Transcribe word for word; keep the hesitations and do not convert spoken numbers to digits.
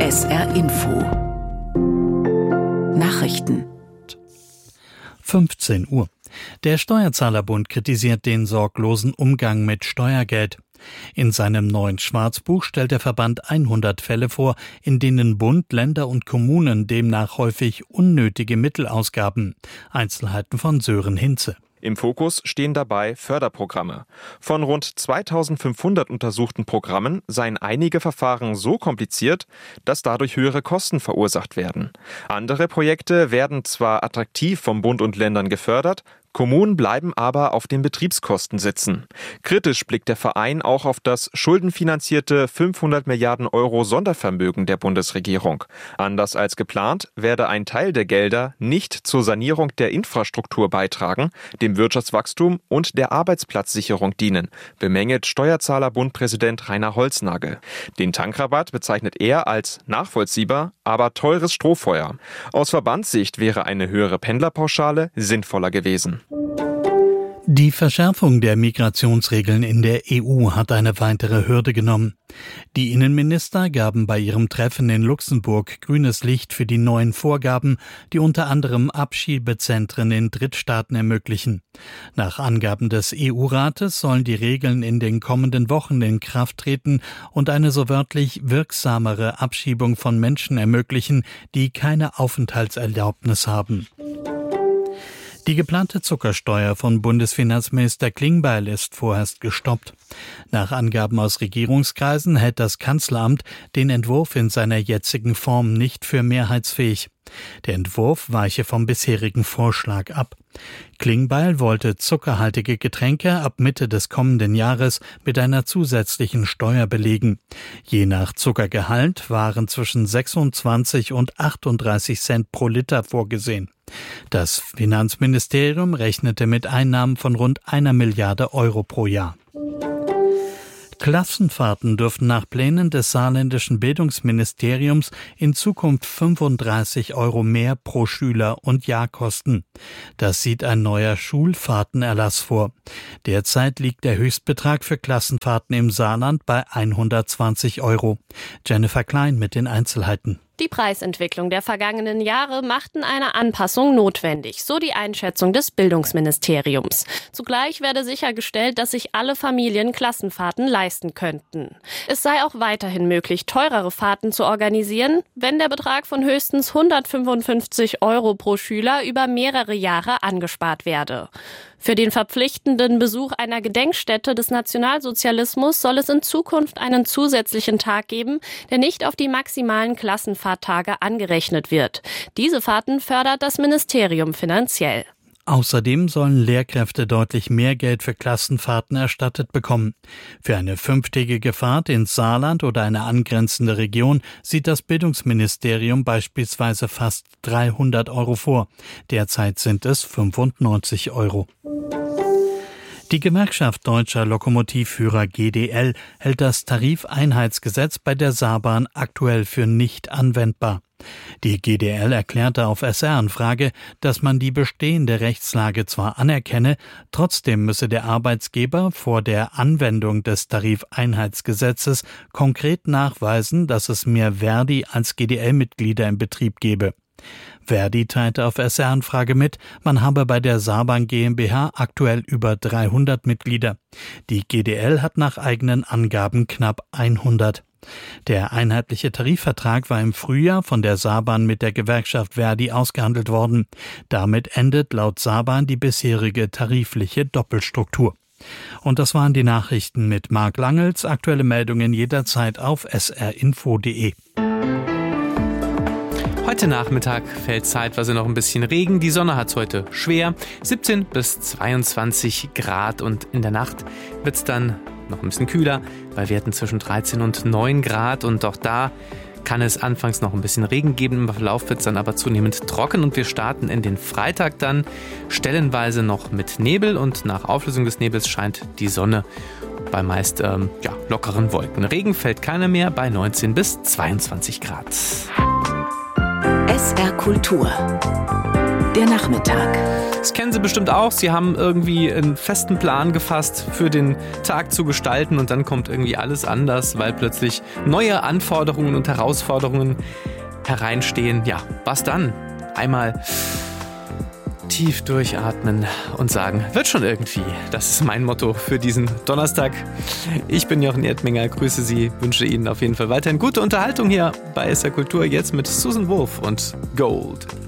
S R Info Nachrichten fünfzehn Uhr. Der Steuerzahlerbund kritisiert den sorglosen Umgang mit Steuergeld. In seinem neuen Schwarzbuch stellt der Verband hundert Fälle vor, in denen Bund, Länder und Kommunen demnach häufig unnötige Mittel ausgaben. Einzelheiten von Sören Hinze. Im Fokus stehen dabei Förderprogramme. Von rund zweitausendfünfhundert untersuchten Programmen seien einige Verfahren so kompliziert, dass dadurch höhere Kosten verursacht werden. Andere Projekte werden zwar attraktiv vom Bund und Ländern gefördert, Kommunen bleiben aber auf den Betriebskosten sitzen. Kritisch blickt der Verein auch auf das schuldenfinanzierte fünfhundert Milliarden Euro Sondervermögen der Bundesregierung. Anders als geplant werde ein Teil der Gelder nicht zur Sanierung der Infrastruktur beitragen, dem Wirtschaftswachstum und der Arbeitsplatzsicherung dienen, bemängelt Steuerzahlerbund-Präsident Rainer Holznagel. Den Tankrabatt bezeichnet er als nachvollziehbar, aber teures Strohfeuer. Aus Verbandssicht wäre eine höhere Pendlerpauschale sinnvoller gewesen. Die Verschärfung der Migrationsregeln in der E U hat eine weitere Hürde genommen. Die Innenminister gaben bei ihrem Treffen in Luxemburg grünes Licht für die neuen Vorgaben, die unter anderem Abschiebezentren in Drittstaaten ermöglichen. Nach Angaben des E U-Rates sollen die Regeln in den kommenden Wochen in Kraft treten und eine so wörtlich wirksamere Abschiebung von Menschen ermöglichen, die keine Aufenthaltserlaubnis haben. Die geplante Zuckersteuer von Bundesfinanzminister Klingbeil ist vorerst gestoppt. Nach Angaben aus Regierungskreisen hält das Kanzleramt den Entwurf in seiner jetzigen Form nicht für mehrheitsfähig. Der Entwurf weiche vom bisherigen Vorschlag ab. Klingbeil wollte zuckerhaltige Getränke ab Mitte des kommenden Jahres mit einer zusätzlichen Steuer belegen. Je nach Zuckergehalt waren zwischen sechsundzwanzig und achtunddreißig Cent pro Liter vorgesehen. Das Finanzministerium rechnete mit Einnahmen von rund einer Milliarde Euro pro Jahr. Klassenfahrten dürfen nach Plänen des saarländischen Bildungsministeriums in Zukunft fünfunddreißig Euro mehr pro Schüler und Jahr kosten. Das sieht ein neuer Schulfahrtenerlass vor. Derzeit liegt der Höchstbetrag für Klassenfahrten im Saarland bei hundertzwanzig Euro. Jennifer Klein mit den Einzelheiten. Die Preisentwicklung der vergangenen Jahre machten eine Anpassung notwendig, so die Einschätzung des Bildungsministeriums. Zugleich werde sichergestellt, dass sich alle Familien Klassenfahrten leisten könnten. Es sei auch weiterhin möglich, teurere Fahrten zu organisieren, wenn der Betrag von höchstens hundertfünfundfünfzig Euro pro Schüler über mehrere Jahre angespart werde. Für den verpflichtenden Besuch einer Gedenkstätte des Nationalsozialismus soll es in Zukunft einen zusätzlichen Tag geben, der nicht auf die maximalen Klassenfahrttage angerechnet wird. Diese Fahrten fördert das Ministerium finanziell. Außerdem sollen Lehrkräfte deutlich mehr Geld für Klassenfahrten erstattet bekommen. Für eine fünftägige Fahrt ins Saarland oder eine angrenzende Region sieht das Bildungsministerium beispielsweise fast dreihundert Euro vor. Derzeit sind es fünfundneunzig Euro. Die Gewerkschaft Deutscher Lokomotivführer G D L hält das Tarifeinheitsgesetz bei der Saarbahn aktuell für nicht anwendbar. Die G D L erklärte auf S R-Anfrage, dass man die bestehende Rechtslage zwar anerkenne, trotzdem müsse der Arbeitsgeber vor der Anwendung des Tarifeinheitsgesetzes konkret nachweisen, dass es mehr Verdi als G D L-Mitglieder im Betrieb gebe. Verdi teilte auf S R-Anfrage mit, man habe bei der Saarbahn GmbH aktuell über dreihundert Mitglieder. Die G D L hat nach eigenen Angaben knapp hundert. Der einheitliche Tarifvertrag war im Frühjahr von der Saarbahn mit der Gewerkschaft Verdi ausgehandelt worden. Damit endet laut Saarbahn die bisherige tarifliche Doppelstruktur. Und das waren die Nachrichten mit Marc Langels. Aktuelle Meldungen jederzeit auf s r info punkt d e. Heute Nachmittag fällt zeitweise noch ein bisschen Regen. Die Sonne hat es heute schwer. siebzehn bis zweiundzwanzig Grad und in der Nacht wird es dann noch ein bisschen kühler, bei Werten zwischen dreizehn und neun Grad. Und auch da kann es anfangs noch ein bisschen Regen geben. Im Verlauf wird es dann aber zunehmend trocken und wir starten in den Freitag dann stellenweise noch mit Nebel und nach Auflösung des Nebels scheint die Sonne bei meist ähm, ja, lockeren Wolken. Regen fällt keiner mehr bei neunzehn bis zweiundzwanzig Grad. S R Kultur. der Nachmittag. Das kennen Sie bestimmt auch. Sie haben irgendwie einen festen Plan gefasst, für den Tag zu gestalten und dann kommt irgendwie alles anders, weil plötzlich neue Anforderungen und Herausforderungen hereinstehen. Ja, was dann? Einmal tief durchatmen und sagen, wird schon irgendwie. Das ist mein Motto für diesen Donnerstag. Ich bin Jochen Erdminger, grüße Sie, wünsche Ihnen auf jeden Fall weiterhin gute Unterhaltung hier bei S R Kultur, jetzt mit Susan Wolf und Gold.